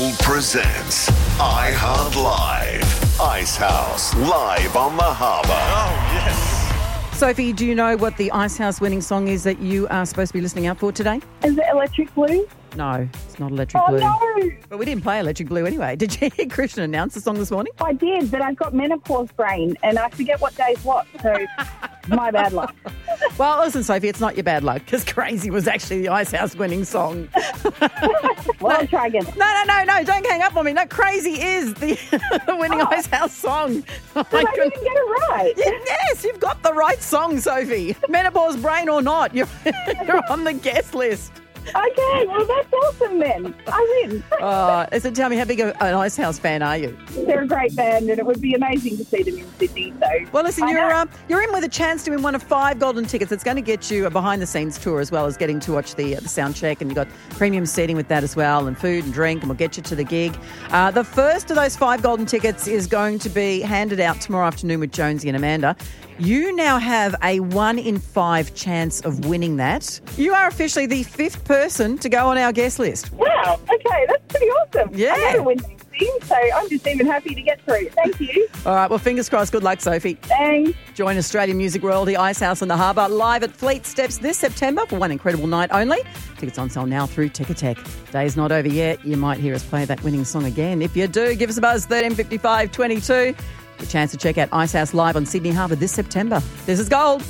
Gold presents iHeart Live. Icehouse live on the harbour. Oh, yes. Sophie, do you know what the Icehouse winning song is that you are supposed to be listening out for today? Is it Electric Blue? No, it's not Electric Oh, Blue. no. But we didn't play Electric Blue anyway. Did you hear Christian announce the song this morning? I did, but I've got menopause brain and I forget what day's what, so my bad luck. Well, listen, Sophie, it's not your bad luck because Crazy was actually the Icehouse winning song. Well, I'll try again. No, don't hang up on me. No, Crazy is the winning Icehouse song. Oh, But I didn't get it right. Yes, you've got the right song, Sophie. Menopause brain or not, you're on the guest list. Okay, well, that's awesome then. I win. So tell me, how big an Icehouse fan are you? They're a great band and it would be amazing to see them in Sydney. So, Well, listen, I know. you're in with a chance to win one of 5 golden tickets. It's going to get you a behind-the-scenes tour as well as getting to watch the sound check, and you've got premium seating with that as well, and food and drink, and we'll get you to the gig. The first of those 5 golden tickets is going to be handed out tomorrow afternoon with Jonesy and Amanda. You now have a 1 in 5 chance of winning that. You are officially the 5th person to go on our guest list. Wow, okay, that's pretty awesome. Yeah. I never win things, so I'm just even happy to get through. Thank you. All right, well, fingers crossed. Good luck, Sophie. Thanks. Join Australian music royalty Icehouse on the Harbour live at Fleet Steps this September for one incredible night only. Tickets on sale now through Ticketek. Day's not over yet. You might hear us play that winning song again. If you do, give us a buzz, 1355 22. A chance to check out Icehouse live on Sydney Harbour this September. This is Gold.